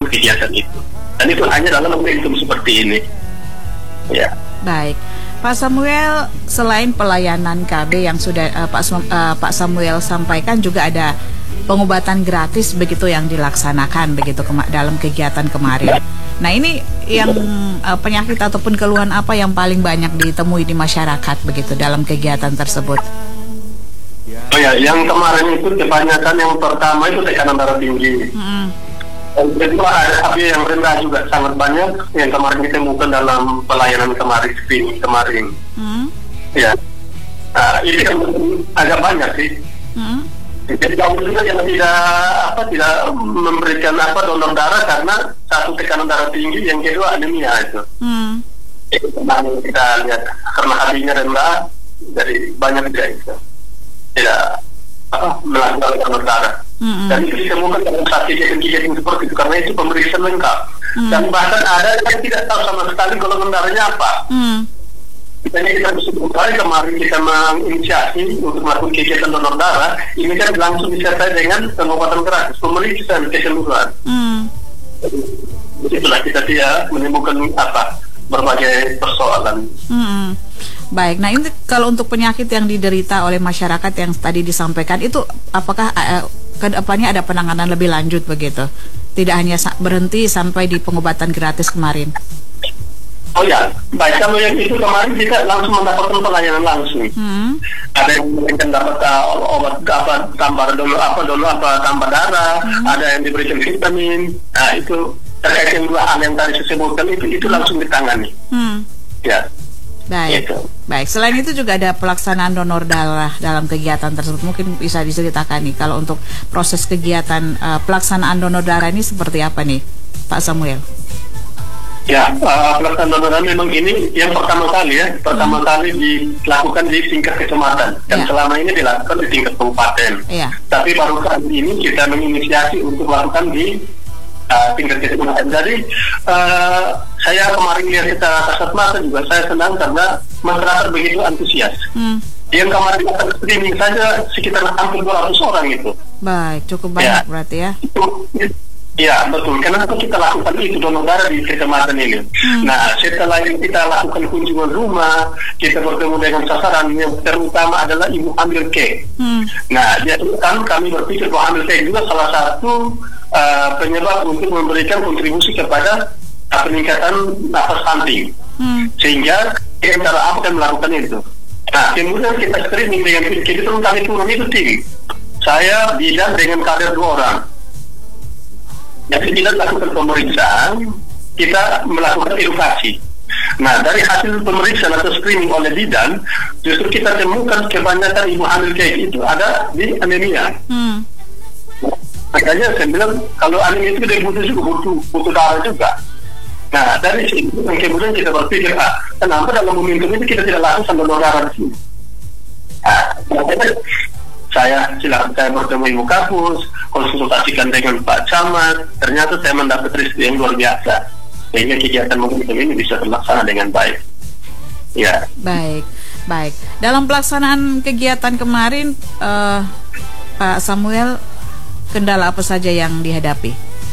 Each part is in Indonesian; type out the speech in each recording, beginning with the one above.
kegiatan itu. Dan itu hanya dalam momentum seperti ini. Ya. Baik, Pak Samuel, selain pelayanan KB yang sudah Pak Samuel sampaikan, juga ada pengobatan gratis begitu yang dilaksanakan begitu dalam kegiatan kemarin. Nah, ini yang penyakit ataupun keluhan apa yang paling banyak ditemui di masyarakat begitu dalam kegiatan tersebut? Oh ya, yang kemarin itu kebanyakan yang pertama itu tekanan darah tinggi. Yang kedua ada AB yang rendah juga sangat banyak yang kemarin ditemukan dalam pelayanan kemarin, screening kemarin. Ya, ini kan agak banyak sih. Jadi kamu juga yang tidak memberikan donor darah karena satu tekanan darah tinggi, yang kedua anemia itu. Itu kita lihat karena AB-nya rendah, jadi banyak tidak melakukan donor darah. Dan itu ditemukan dalam saat kejadian seperti itu karena itu pemeriksaan lengkap. Dan bahkan ada yang tidak tahu sama sekali golongan darahnya apa. Misalnya kita bersyukur kemarin kita menginisiasi untuk melakukan kegiatan donor darah, ini kan langsung disertai dengan pengobatan gratis, pemeriksaan keseluruhan. Itulah kita tidak menimbulkan berbagai persoalan. Baik, nah ini kalau untuk penyakit yang diderita oleh masyarakat yang tadi disampaikan itu, apakah ke depannya ada penanganan lebih lanjut begitu? Tidak hanya berhenti sampai di pengobatan gratis kemarin. Oh ya, baik, kalau yang itu kemarin kita langsung mendapatkan pelayanan langsung. Ada yang memberikan dapat obat tambah tambah darah, ada yang diberikan vitamin. Nah, itu terkait yang dua hal yang tadi saya sebutkan itu langsung ditangani. Ya. Baik. Baik. Selain itu juga ada pelaksanaan donor darah dalam kegiatan tersebut. Mungkin bisa diceritakan nih kalau untuk proses kegiatan pelaksanaan donor darah ini seperti apa nih, Pak Samuel? Ya, pelaksanaan donor darah memang ini yang pertama kali dilakukan di tingkat kecamatan dan selama ini dilakukan di tingkat kabupaten. Tapi baru kali ini kita menginisiasi untuk melakukan di tingkat kecamatan. Jadi saya kemarin lihat secara kasat mata juga saya senang karena masyarakat begitu antusias. Yang kemarin kita screening saja sekitar hampir 200 orang itu. Baik, cukup banyak berarti ya. Ya, betul. Kenapa kita lakukan itu donor darah di kecamatan ini? Nah, setelah kita lakukan kunjungan rumah, kita bertemu dengan sasaran yang terutama adalah ibu hamil kek. Nah, jadi kan kami berpikir bahwa hamil kek juga salah satu penyebab untuk memberikan kontribusi kepada peningkatan nafas stunting. Sehingga kita akan melakukan itu. Nah, kemudian kita screening dengan kita kami turun itu tim. Saya bidan dengan kader 2 orang. Jadi kita lakukan pemeriksaan, kita melakukan edukasi. Nah, dari hasil pemeriksaan atau screening oleh bidan, justru kita temukan kebanyakan ibu hamil kayak itu ada di anemia. Makanya saya bilang kalau anemia itu dia butuh darah juga. Nah, dari situ kemudian kita berpikir, kenapa dalam momentum itu kita tidak lakukan donor darah di sini? Saya bertemu ibu kapus, konsultasikan dengan Pak Camat, ternyata saya mendapat rezeki yang luar biasa, sehingga kegiatan momentum ini bisa terlaksana dengan baik. Ya. Baik. Dalam pelaksanaan kegiatan kemarin, Pak Samuel, kendala apa saja yang dihadapi?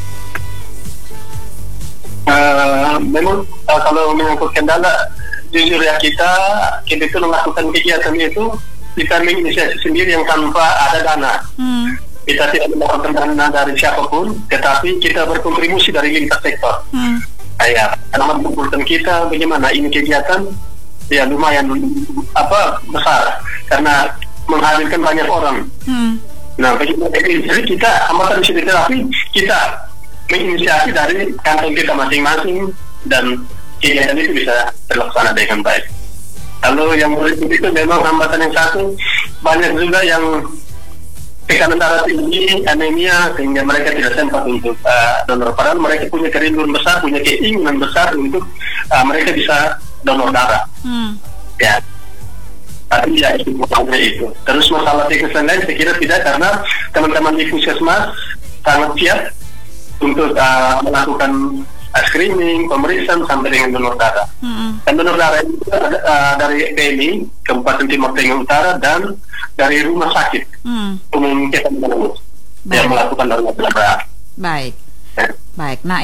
Memang kalau menyangkut kendala, jujur ya kita itu melakukan kegiatan itu kita menginisiasi sendiri yang tanpa ada dana. Kita tidak mendapatkan dana dari siapapun, tetapi kita berkontribusi dari lintas sektor. Karena mengumpulkan kita bagaimana ini kegiatan ya lumayan besar karena menghadirkan banyak orang. Nah, jadi kita hambatan di sini, tetapi kita menginisiasi dari kantong kita masing-masing dan kegiatan itu bisa terlaksana dengan baik. Kalau yang itu memang hambatan yang satu, banyak juga yang tekanan darah tinggi, anemia, sehingga mereka tidak sempat untuk donor. Padahal mereka punya kerinduan besar, punya keinginan besar untuk mereka bisa donor darah. Ya, tapi ya itu masalahnya itu. Terus masalah teknis lain saya kira tidak, karena teman-teman di Puskesmas sangat siap untuk melakukan screening, pemeriksaan sampai dengan donor darah. Dan donor darah itu dari PMI Kabupaten Timur Tengah Utara dan dari rumah sakit umum kita yang melakukan donor darah. Baik. Nah,